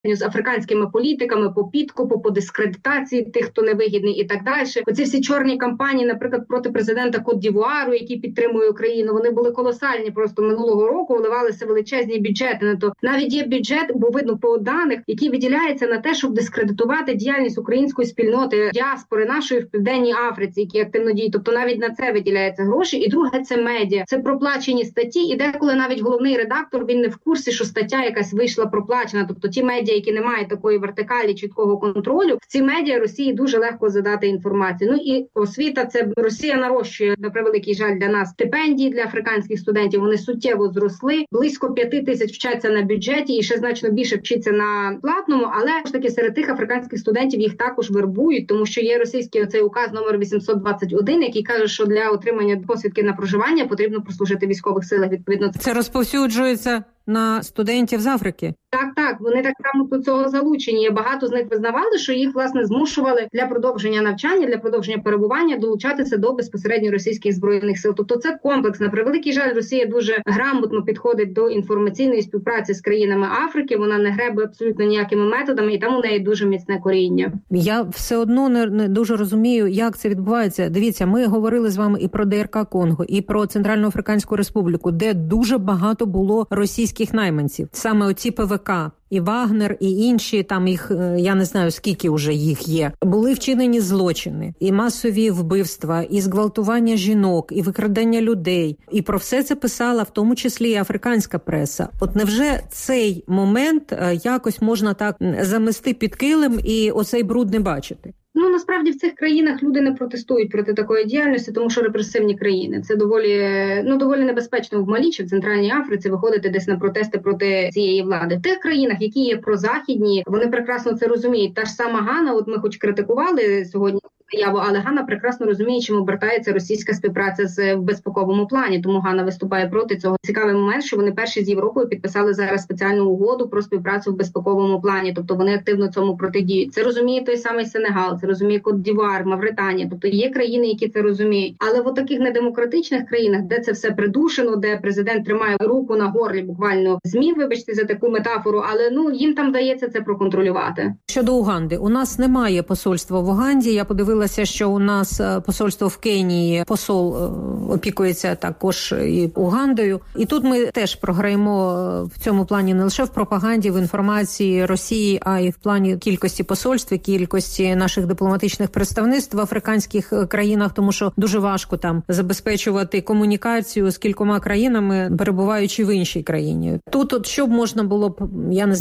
з африканськими політиками по підкупу, по дискредитації тих, хто невигідний і так далі. Оці всі чорні кампанії, наприклад, проти президента Кот-д'Івуару, який підтримує Україну, вони були колосальні. Просто минулого року вливалися величезні бюджети на то. Навіть є бюджет, бо видно по даних, який виділяється на те, щоб дискредитувати діяльність української спільноти, діаспори нашої в Південній Африці, які активно діють. Тобто навіть на це виділяються гроші. І друге, це медіа. Це проплачені статті. І деколи навіть головний редактор, він не в курсі, що стаття якась вийшла проплачена. Тобто ті медіа, які не мають такої вертикалі, чіткого контролю, в ці медіа Росії дуже легко задати інформацію. Ну і освіта, це Росія нарощує, на превеликий жаль для нас, стипендії для африканських студентів. Вони суттєво зросли. Близько 5 тисяч вчаться на бюджеті і ще значно більше вчиться на платному, але ж таки серед тих африканських студентів їх також вербують, тому що є російський оцей указ номер 821, який каже, що для отримання посвідки на проживання потрібно прослужити в військових силах. Відповідно, це розповсюджується на студентів з Африки? Так, вони так само до цього залучені. Багато з них визнавали, що їх, власне, змушували для продовження навчання, для продовження перебування долучатися до безпосередньо російських збройних сил. Тобто це комплекс. На превеликий жаль, Росія дуже грамотно підходить до інформаційної співпраці з країнами Африки. Вона не гребує абсолютно ніякими методами, і там у неї дуже міцне коріння. Я все одно не дуже розумію, як це відбувається. Дивіться, ми говорили з вами і про ДРК Конго, і про Центральну Африканську Республіку, де дуже багато було російських найманців. Саме оці ПВК. І Вагнер, і інші, там їх, я не знаю, скільки вже їх є. Були вчинені злочини, і масові вбивства, і зґвалтування жінок, і викрадання людей. І про все це писала, в тому числі і африканська преса. От невже цей момент якось можна так замести під килим і оцей бруд не бачити? Ну, насправді в цих країнах люди не протестують проти такої діяльності, тому що репресивні країни. Це доволі небезпечно в Малі чи в Центральній Африці виходити десь на протести проти цієї влади. В тих країнах, які є прозахідні, вони прекрасно це розуміють. Та ж сама Гана, от ми хоч критикували сьогодні заяву, але Гана прекрасно розуміє, чим обертається російська співпраця в безпековому плані, тому Гана виступає проти цього. Цікавий момент, що вони перші з Європою підписали зараз спеціальну угоду про співпрацю в безпековому плані, тобто вони активно цьому протидіють. Це розуміє той самий Сенегал, це розуміє Кот-д'Івуар, Мавританія, тобто є країни, які це розуміють. Але в таких недемократичних країнах, де це все придушено, де президент тримає руку на горлі, буквально ЗМІ, вибачте за таку метафору, але їм там вдається це проконтролювати. Щодо Уганди, у нас немає посольства в Уганді. Я подивилася, що у нас посольство в Кенії, посол опікується також і Угандою. І тут ми теж програємо в цьому плані не лише в пропаганді, в інформації Росії, а й в плані кількості посольств, кількості наших дипломатичних представництв в африканських країнах, тому що дуже важко там забезпечувати комунікацію з кількома країнами, перебуваючи в іншій країні. Тут що б можна було б, я не